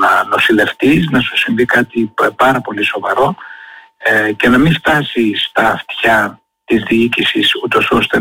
να νοσηλευτείς, να σου συμβεί κάτι πάρα πολύ σοβαρό και να μην φτάσει στα αυτιά της διοίκησης ούτως ώστε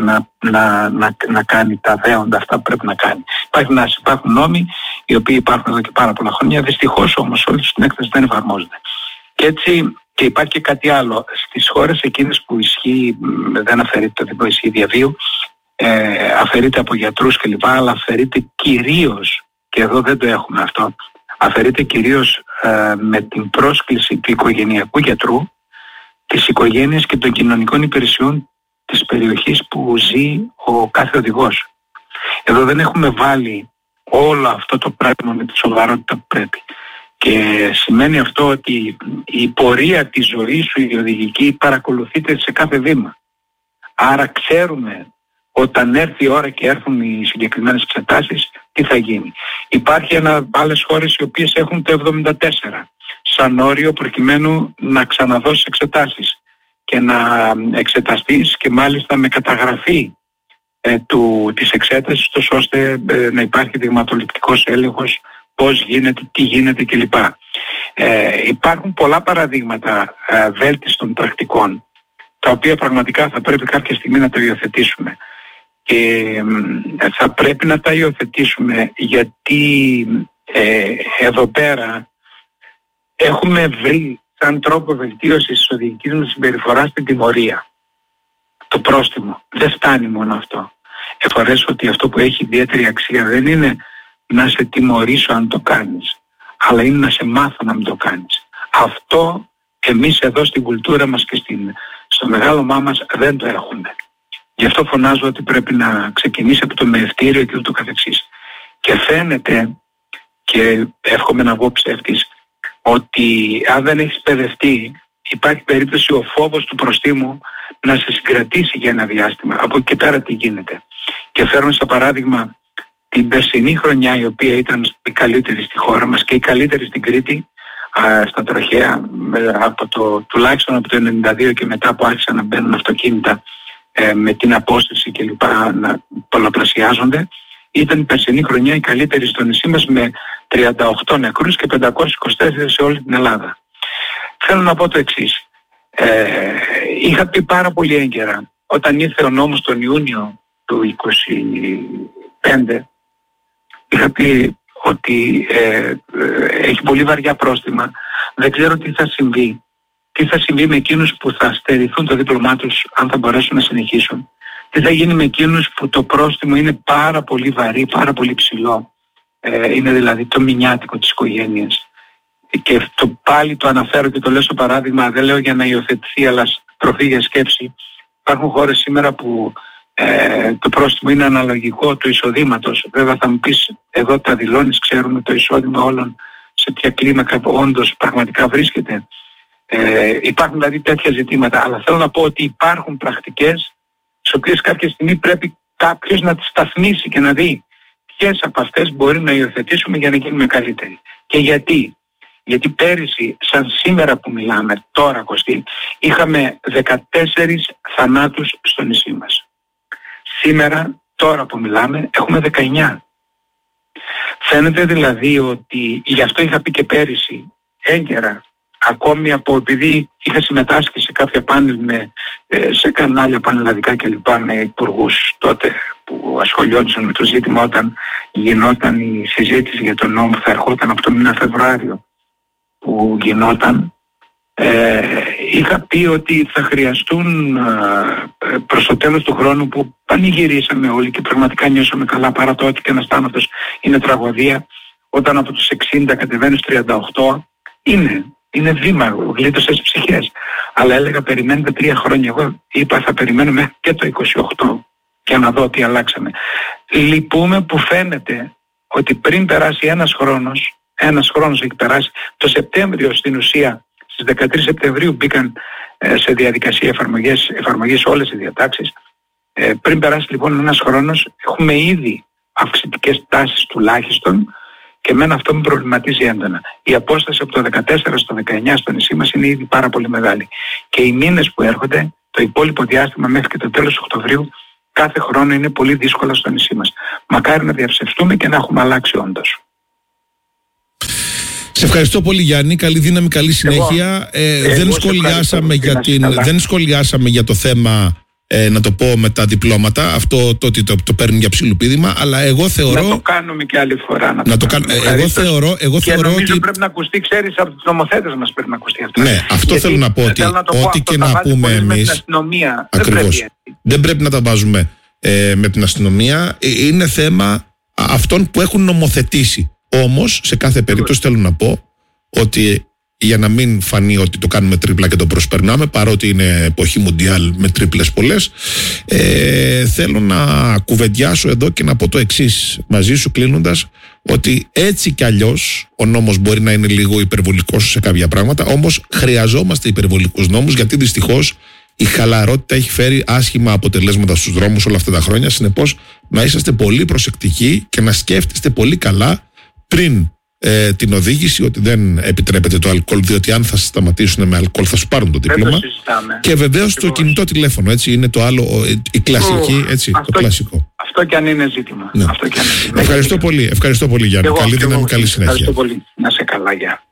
να κάνει τα δέοντα αυτά που πρέπει να κάνει. Υπάρχουν νόμοι οι οποίοι υπάρχουν εδώ και πάρα πολλά χρόνια, δυστυχώς όμως όλοι στην έκθεση δεν εφαρμόζονται. Και έτσι και υπάρχει και κάτι άλλο. Στις χώρες εκείνες που ισχύει, δεν αφαιρείται το διπλό, ισχύει διαβίου, αφαιρείται από γιατρούς κλπ, αλλά αφαιρείται κυρίως, και εδώ δεν το έχουμε αυτό, αφαιρείται κυρίως με την πρόσκληση του οικογενειακού γιατρού, της οικογένειας και των κοινωνικών υπηρεσιών της περιοχής που ζει ο κάθε οδηγός. Εδώ δεν έχουμε βάλει όλο αυτό το πράγμα με τη σοβαρότητα που πρέπει. Και σημαίνει αυτό ότι η πορεία της ζωής σου, η οδηγική, παρακολουθείται σε κάθε βήμα. Άρα ξέρουμε όταν έρθει η ώρα και έρθουν οι συγκεκριμένες εξετάσεις, τι θα γίνει. Υπάρχει άλλες χώρες οι οποίες έχουν το 74 σαν όριο προκειμένου να ξαναδώσεις εξετάσεις και να εξεταστείς και μάλιστα με καταγραφή της εξέτασης, τόσο ώστε να υπάρχει δειγματοληπτικός έλεγχος, πώς γίνεται, τι γίνεται κλπ. Υπάρχουν πολλά παραδείγματα βέλτιστων πρακτικών, τα οποία πραγματικά θα πρέπει κάποια στιγμή να τα υιοθετήσουμε. Και θα πρέπει να τα υιοθετήσουμε γιατί εδώ πέρα έχουμε βρει σαν τρόπο βελτίωσης της οδηγικής μας συμπεριφοράς την τιμωρία. Το πρόστιμο. Δεν φτάνει μόνο αυτό. Εφορές ότι αυτό που έχει ιδιαίτερη αξία δεν είναι να σε τιμωρήσω αν το κάνεις, αλλά είναι να σε μάθω να μην το κάνεις. Αυτό εμείς εδώ στην κουλτούρα μας και στο μεγάλωμά μας δεν το έχουμε. Γι' αυτό φωνάζω ότι πρέπει να ξεκινήσει από το μεευτήριο και ούτω καθεξής. Και φαίνεται, και εύχομαι να βγω ψεύτης, ότι αν δεν έχεις παιδευτεί, υπάρχει περίπτωση ο φόβος του προστίμου να σε συγκρατήσει για ένα διάστημα. Από εκεί και πέρα τι γίνεται. Και φέρνω σαν παράδειγμα την περσινή χρονιά, η οποία ήταν η καλύτερη στη χώρα μας και η καλύτερη στην Κρήτη, στα τροχαία, τουλάχιστον από το 1992 και μετά που άρχισαν να μπαίνουν αυτοκίνητα με την απόσταση και λοιπά να πολλαπλασιάζονται. Ήταν η περσινή χρονιά η καλύτερη στο νησί μας με 38 νεκρούς και 524 σε όλη την Ελλάδα. Θέλω να πω το εξής. Είχα πει πάρα πολύ έγκαιρα όταν ήρθε ο νόμος τον Ιούνιο του 2025, είχα πει ότι έχει πολύ βαριά πρόστιμα. Δεν ξέρω τι θα συμβεί. Τι θα συμβεί με εκείνους που θα στερηθούν το δίπλωμά τους, αν θα μπορέσουν να συνεχίσουν. Τι θα γίνει με εκείνους που το πρόστιμο είναι πάρα πολύ βαρύ, πάρα πολύ ψηλό. Είναι δηλαδή το μηνιάτικο της οικογένειας. Και πάλι το αναφέρω και το λέω στο παράδειγμα, δεν λέω για να υιοθετηθεί, αλλά τροφή για σκέψη. Υπάρχουν χώρες σήμερα που το πρόστιμο είναι αναλογικό του εισοδήματος. Βέβαια θα μου πεις, εδώ τα δηλώνεις, ξέρουμε το εισόδημα όλων σε ποια κλίμακα όντως πραγματικά βρίσκεται. Υπάρχουν δηλαδή τέτοια ζητήματα, αλλά θέλω να πω ότι υπάρχουν πρακτικές τις οποίες κάποια στιγμή πρέπει κάποιος να τις σταθμίσει και να δει ποιες από αυτές μπορεί να υιοθετήσουμε για να γίνουμε καλύτεροι. Και γιατί. Γιατί πέρυσι, σαν σήμερα που μιλάμε, τώρα Κωστή, είχαμε 14 θανάτους στο νησί μας. Σήμερα, τώρα που μιλάμε, έχουμε 19. Φαίνεται δηλαδή ότι, γι' αυτό είχα πει και πέρυσι, έγκαιρα, ακόμη επειδή είχα συμμετάσχει σε κάποια πάνελ σε κανάλια πανελλαδικά κλπ. Με υπουργούς τότε που ασχολιόντουσαν με το ζήτημα όταν γινόταν η συζήτηση για τον νόμο που θα ερχόταν από το μήνα Φεβρουάριο που γινόταν, είχα πει ότι θα χρειαστούν προς το τέλος του χρόνου που πανηγυρίσαμε όλοι και πραγματικά νιώσαμε καλά, παρά το ότι και ένας θάνατος είναι τραγωδία, όταν από τους 60 κατεβαίνεις στους 38 είναι βήμα, γλίτωσες ψυχές. Αλλά έλεγα περιμένετε 3 χρόνια. Εγώ είπα θα περιμένω μέχρι και το 28 για να δω τι αλλάξαμε. Λυπούμε που φαίνεται ότι πριν περάσει ένας χρόνος έχει περάσει. Το Σεπτέμβριο στην ουσία, στις 13 Σεπτεμβρίου μπήκαν σε διαδικασία εφαρμογής όλες οι διατάξεις. Πριν περάσει λοιπόν ένας χρόνος, έχουμε ήδη αυξητικές τάσεις τουλάχιστον. Και εμένα αυτό με προβληματίζει έντονα. Η απόσταση από το 14 στο 19 στο νησί μας είναι ήδη πάρα πολύ μεγάλη. Και οι μήνες που έρχονται, το υπόλοιπο διάστημα μέχρι και το τέλος Οκτωβρίου, κάθε χρόνο είναι πολύ δύσκολα στο νησί μας. Μακάρι να διαψευστούμε και να έχουμε αλλάξει όντως. Σε ευχαριστώ πολύ, Γιάννη. Καλή δύναμη, καλή συνέχεια. Δεν σχολιάσαμε για το θέμα, να το πω, με τα διπλώματα. Αυτό το ότι το παίρνουν για ψιλοπίδημα. Αλλά εγώ θεωρώ. Να το κάνουμε και άλλη φορά. Εγώ θεωρώ ότι πρέπει να ακουστεί, ξέρεις, από τους νομοθέτες μας πρέπει να ακουστεί αυτό. Ναι, αυτό θέλω να πω. Ότι ό,τι και να πούμε εμείς. Ακριβώς. Δεν πρέπει να τα βάζουμε με την αστυνομία. Είναι θέμα αυτών που έχουν νομοθετήσει. Όμως, σε κάθε περίπτωση θέλω να πω ότι για να μην φανεί ότι το κάνουμε τρίπλα και το προσπερνάμε, παρότι είναι εποχή μουντιάλ με τρίπλες πολλές, θέλω να κουβεντιάσω εδώ και να πω το εξής μαζί σου κλείνοντας, ότι έτσι κι αλλιώς ο νόμος μπορεί να είναι λίγο υπερβολικός σε κάποια πράγματα, όμως χρειαζόμαστε υπερβολικούς νόμους, γιατί δυστυχώς η χαλαρότητα έχει φέρει άσχημα αποτελέσματα στους δρόμους όλα αυτά τα χρόνια. Συνεπώς, να είσαστε πολύ προσεκτικοί και να σκέφτεστε πολύ καλά πριν την οδήγηση, ότι δεν επιτρέπεται το αλκοόλ, διότι αν θα σταματήσουν με αλκοόλ θα σου πάρουν το δίπλωμα. Και βεβαίως το κινητό τηλέφωνο, έτσι είναι το άλλο, η κλασική, έτσι, το κλασικό. Αυτό κι αν είναι ζήτημα. Ναι. Ευχαριστώ πολύ, Γιάννη. Καλή δύναμη, καλή συνέχεια. Ευχαριστώ πολύ. Να σε καλά, γεια.